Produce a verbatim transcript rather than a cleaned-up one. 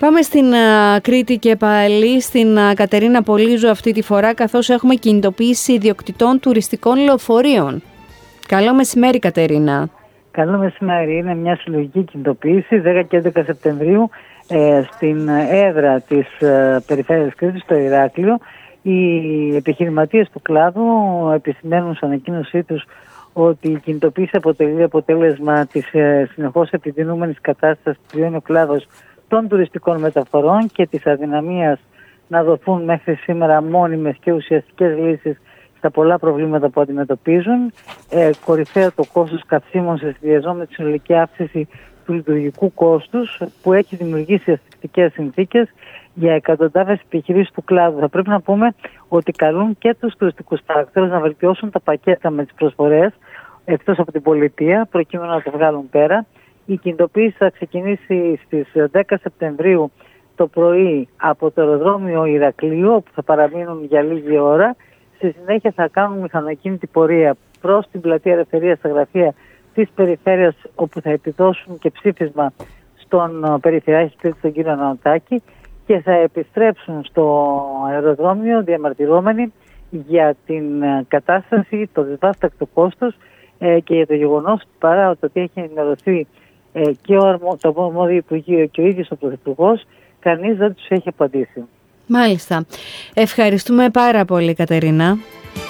Πάμε στην uh, Κρήτη και πάλι, στην uh, Κατερίνα Πολύζου αυτή τη φορά, καθώς έχουμε κινητοποίηση ιδιοκτητών τουριστικών λεωφορείων. Καλό μεσημέρι, Κατερίνα. Καλό μεσημέρι. Είναι μια συλλογική κινητοποίηση δέκα και έντεκα Σεπτεμβρίου ε, στην έδρα της ε, Περιφέρειας Κρήτης, στο Ηράκλειο. Οι επιχειρηματίες του κλάδου επισημαίνουν στην ανακοίνωσή τους ότι η κινητοποίηση αποτελεί αποτέλεσμα της ε, συνεχώς επιδεινούμενης κατάστασης που βιώνει ο κλάδος των τουριστικών μεταφορών και της αδυναμίας να δοθούν μέχρι σήμερα μόνιμες και ουσιαστικές λύσεις στα πολλά προβλήματα που αντιμετωπίζουν. Ε, κορυφαίο το κόστος καυσίμων σε συνδυασμό με τη συνολική αύξηση του λειτουργικού κόστους που έχει δημιουργήσει ασφυκτικές συνθήκες για εκατοντάδες επιχειρήσεις του κλάδου. Θα πρέπει να πούμε ότι καλούν και τους τουριστικούς παρακτήρες να βελτιώσουν τα πακέτα με τις προσφορές εκτός από την πολιτεία, προκειμένου να το βγάλουν πέρα. Η κινητοποίηση θα ξεκινήσει στις δέκα Σεπτεμβρίου το πρωί από το αεροδρόμιο Ηρακλείου, όπου θα παραμείνουν για λίγη ώρα. Στη συνέχεια θα κάνουν μηχανοκίνητη πορεία προς την πλατεία Ελευθερίας στα γραφεία της Περιφέρειας, όπου θα επιδώσουν και ψήφισμα στον Περιφερειάρχη Κρήτης, τον κύριο Ανανοτάκη, και θα επιστρέψουν στο αεροδρόμιο διαμαρτυρόμενοι για την κατάσταση, το δυσβάστακτο κόστος ε, και για το γεγονός παρά ότι έχει ενημερωθεί ε, και ο, το αρμόδιο Υπουργείο και ο ίδιος ο Πρωθυπουργός, κανείς δεν τους έχει απαντήσει. Μάλιστα. Ευχαριστούμε πάρα πολύ, Κατερίνα.